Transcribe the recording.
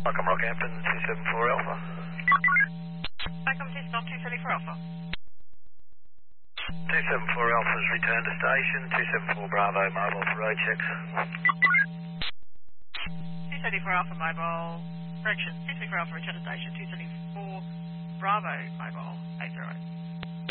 Welcome Rockhampton, 274 Alpha. Welcome to stop 274 Alpha. 274 Alpha's return to station, 274 Bravo mobile for road check. 274 Alpha mobile, correction, 274 Alpha return to station, 274 Bravo mobile, 808.